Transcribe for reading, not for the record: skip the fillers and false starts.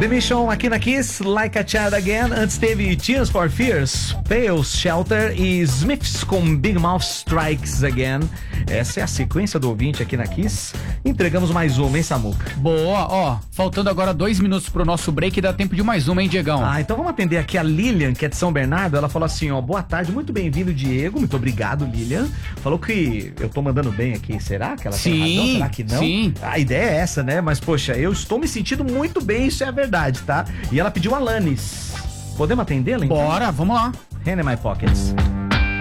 The Mission aqui na Kiss, Like a Child Again. Antes teve Tears for Fears, Pales, Shelter e Smiths com Big Mouth Strikes Again. Essa é a sequência do ouvinte aqui na Kiss. Entregamos mais uma, hein, Samuca? Boa, ó, faltando agora 2 minutos pro nosso break, dá tempo de mais uma, hein, Diegão? Então vamos atender aqui a Lilian, que é de São Bernardo. Ela falou assim, ó, boa tarde, muito bem-vindo, Diego, muito obrigado, Lilian. Falou que eu tô mandando bem aqui, será que ela tem razão? Será que não? Sim. A ideia é essa, né? Mas, poxa, eu estou me sentindo muito bem, isso é a verdade, tá? E ela pediu Alanis. Podemos atendê-la, então? Bora, vamos lá. Hand in My Pockets.